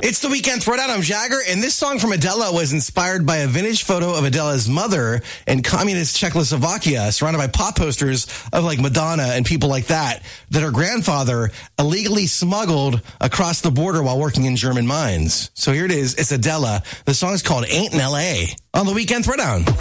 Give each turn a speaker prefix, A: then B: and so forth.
A: It's the Weekend Throwdown. I'm Jagger, and this song from Adele was inspired by a vintage photo of Adele's mother in communist Czechoslovakia, surrounded by pop posters of like Madonna and people like that her grandfather illegally smuggled across the border while working in German mines. So here it is. It's Adele. The song is called Ain't in L.A. on the Weekend Throwdown.